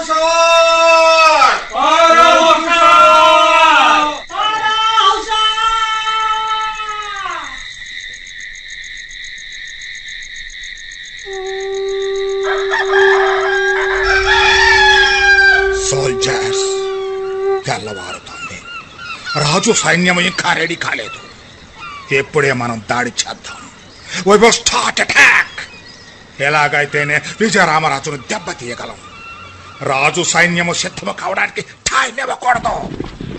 Soldiers, తెల్లవారుతోంది. రాజు సైన్యం ఇంకా ready కాలేదు. ఎప్పుడే మనం దాడి చేద్దాం. We will start attack. ఎలాగైతేనే విజయరామరాజును దెబ్బతీయగలం. రాజు సైన్యము సిద్ధము కావడానికి టైం ఇవ్వకూడదు.